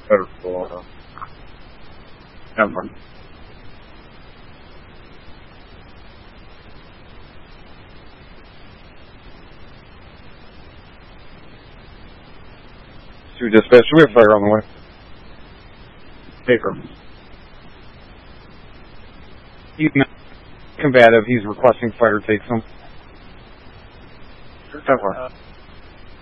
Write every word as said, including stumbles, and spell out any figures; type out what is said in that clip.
Better Florida. Denver. To dispatch, we have fire on the way. Baker. He's not combative. He's requesting fire takes him. Denver.